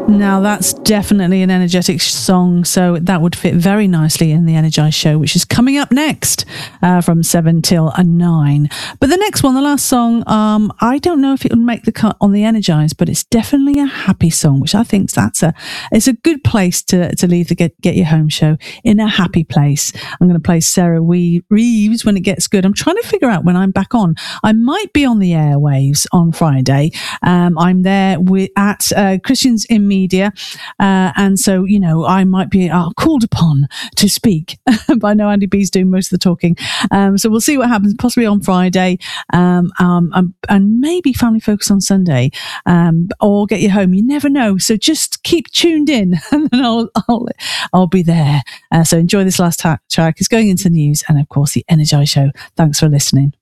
Now that's definitely an energetic song, so that would fit very nicely in the Energize show, which is coming up next from 7 till 9. But the next one, the last song, I don't know if it would make the cut on the Energize, but it's definitely a happy song, which I think it's a good place to leave the Get Your Home show, in a happy place. I'm going to play Sarah Reeves, When It Gets Good. I'm trying to figure out when I'm back on. I might be on the airwaves on Friday. I'm there at Christians in Media, and so I might be called upon to speak. But I know Andy B's doing most of the talking, so we'll see what happens, possibly on Friday, and maybe Family Focus on Sunday, or Get Your Home. You never know, so just keep tuned in and then I'll be there. So enjoy this last track. It's going into the news and of course the Energize show. Thanks for listening.